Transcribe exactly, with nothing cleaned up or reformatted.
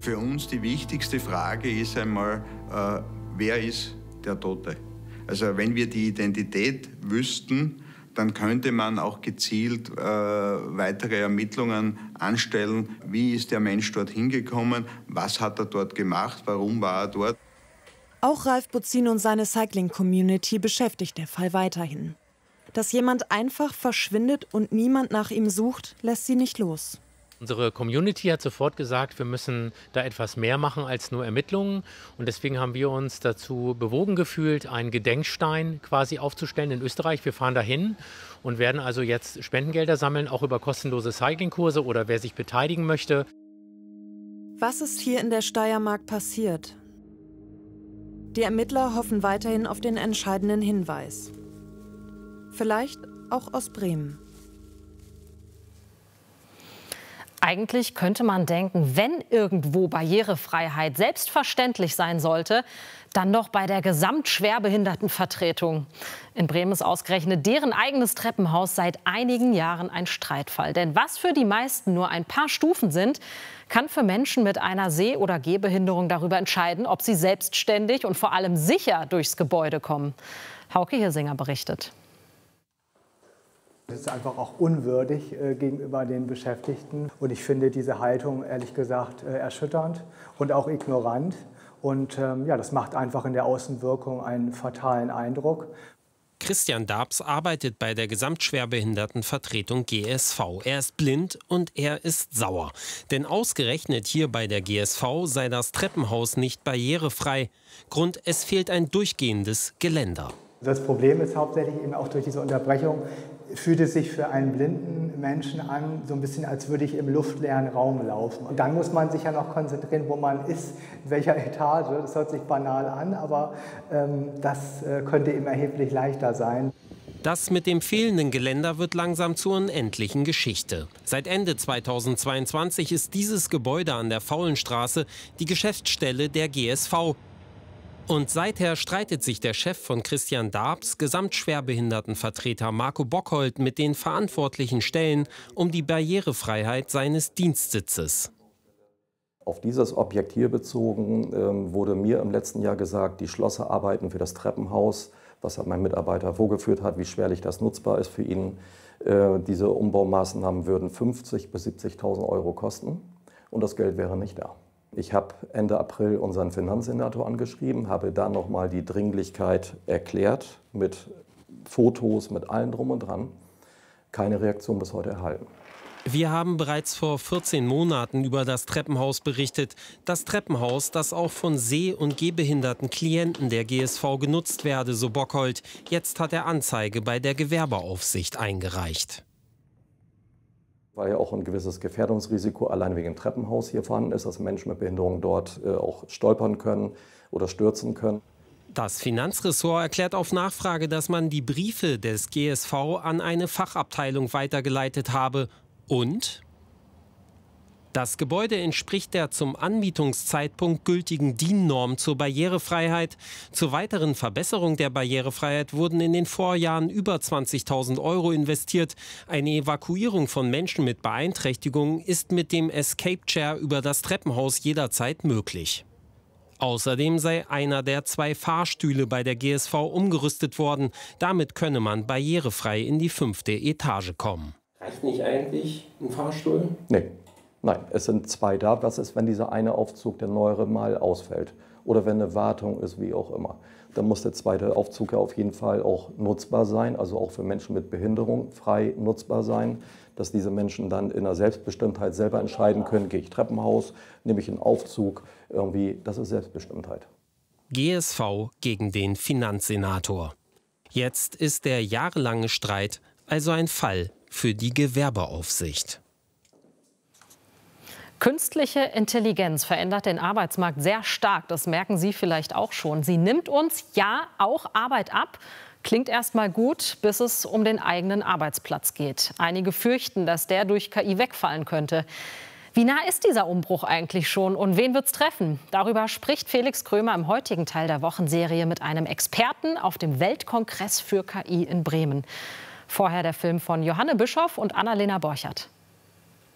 Für uns die wichtigste Frage ist einmal, äh, wer ist der Tote? Also wenn wir die Identität wüssten, dann könnte man auch gezielt äh, weitere Ermittlungen anstellen. Wie ist der Mensch dorthin gekommen? Was hat er dort gemacht? Warum war er dort? Auch Ralf Buzin und seine Cycling-Community beschäftigt der Fall weiterhin. Dass jemand einfach verschwindet und niemand nach ihm sucht, lässt sie nicht los. Unsere Community hat sofort gesagt, wir müssen da etwas mehr machen als nur Ermittlungen. Und deswegen haben wir uns dazu bewogen gefühlt, einen Gedenkstein quasi aufzustellen in Österreich. Wir fahren dahin und werden also jetzt Spendengelder sammeln, auch über kostenlose Cyclingkurse oder wer sich beteiligen möchte. Was ist hier in der Steiermark passiert? Die Ermittler hoffen weiterhin auf den entscheidenden Hinweis. Vielleicht auch aus Bremen. Eigentlich könnte man denken, wenn irgendwo Barrierefreiheit selbstverständlich sein sollte, dann doch bei der Gesamtschwerbehindertenvertretung. In Bremen ist ausgerechnet deren eigenes Treppenhaus seit einigen Jahren ein Streitfall. Denn was für die meisten nur ein paar Stufen sind, kann für Menschen mit einer Seh- oder Gehbehinderung darüber entscheiden, ob sie selbstständig und vor allem sicher durchs Gebäude kommen. Hauke Hirsinger berichtet. Das ist einfach auch unwürdig äh, gegenüber den Beschäftigten. Und ich finde diese Haltung, ehrlich gesagt, äh, erschütternd und auch ignorant. Und ähm, ja, das macht einfach in der Außenwirkung einen fatalen Eindruck. Christian Darbs arbeitet bei der Gesamtschwerbehindertenvertretung G S V. Er ist blind und er ist sauer. Denn ausgerechnet hier bei der G S V sei das Treppenhaus nicht barrierefrei. Grund, es fehlt ein durchgehendes Geländer. Das Problem ist hauptsächlich eben auch durch diese Unterbrechung, fühlt es sich für einen blinden Menschen an, so ein bisschen, als würde ich im luftleeren Raum laufen. Und dann muss man sich ja noch konzentrieren, wo man ist, in welcher Etage. Das hört sich banal an, aber ähm, das äh, könnte eben erheblich leichter sein. Das mit dem fehlenden Geländer wird langsam zur unendlichen Geschichte. Seit Ende zweitausendzweiundzwanzig ist dieses Gebäude an der Faulenstraße die Geschäftsstelle der G S V. Und seither streitet sich der Chef von Christian Darbs, Gesamtschwerbehindertenvertreter Marco Bockhold, mit den verantwortlichen Stellen um die Barrierefreiheit seines Dienstsitzes. Auf dieses Objekt hier bezogen ähm, wurde mir im letzten Jahr gesagt, die Schlosserarbeiten für das Treppenhaus, was mein Mitarbeiter vorgeführt hat, wie schwerlich das nutzbar ist für ihn. Äh, diese Umbaumaßnahmen würden fünfzigtausend bis siebzigtausend Euro kosten und das Geld wäre nicht da. Ich habe Ende April unseren Finanzsenator angeschrieben, habe da nochmal die Dringlichkeit erklärt, mit Fotos, mit allem drum und dran. Keine Reaktion bis heute erhalten. Wir haben bereits vor vierzehn Monaten über das Treppenhaus berichtet. Das Treppenhaus, das auch von seh- und gehbehinderten Klienten der G S V genutzt werde, so Bockhold. Jetzt hat er Anzeige bei der Gewerbeaufsicht eingereicht. Weil ja auch ein gewisses Gefährdungsrisiko allein wegen dem Treppenhaus hier vorhanden ist, dass Menschen mit Behinderung dort äh, auch stolpern können oder stürzen können. Das Finanzressort erklärt auf Nachfrage, dass man die Briefe des G S V an eine Fachabteilung weitergeleitet habe. Und das Gebäude entspricht der zum Anmietungszeitpunkt gültigen D I N-Norm zur Barrierefreiheit. Zur weiteren Verbesserung der Barrierefreiheit wurden in den Vorjahren über zwanzigtausend Euro investiert. Eine Evakuierung von Menschen mit Beeinträchtigungen ist mit dem Escape Chair über das Treppenhaus jederzeit möglich. Außerdem sei einer der zwei Fahrstühle bei der G S V umgerüstet worden. Damit könne man barrierefrei in die fünfte Etage kommen. Reicht nicht eigentlich ein Fahrstuhl? Nee. Nein, es sind zwei da. Was ist, wenn dieser eine Aufzug, der neuere, mal ausfällt? Oder wenn eine Wartung ist, wie auch immer. Dann muss der zweite Aufzug ja auf jeden Fall auch nutzbar sein, also auch für Menschen mit Behinderung frei nutzbar sein, dass diese Menschen dann in der Selbstbestimmtheit selber entscheiden können, gehe ich Treppenhaus, nehme ich einen Aufzug, irgendwie, das ist Selbstbestimmtheit. G S V gegen den Finanzsenator. Jetzt ist der jahrelange Streit also ein Fall für die Gewerbeaufsicht. Künstliche Intelligenz verändert den Arbeitsmarkt sehr stark. Das merken Sie vielleicht auch schon. Sie nimmt uns ja auch Arbeit ab. Klingt erst mal gut, bis es um den eigenen Arbeitsplatz geht. Einige fürchten, dass der durch K I wegfallen könnte. Wie nah ist dieser Umbruch eigentlich schon und wen wird's treffen? Darüber spricht Felix Krömer im heutigen Teil der Wochenserie mit einem Experten auf dem Weltkongress für K I in Bremen. Vorher der Film von Johanne Bischoff und Annalena Borchert.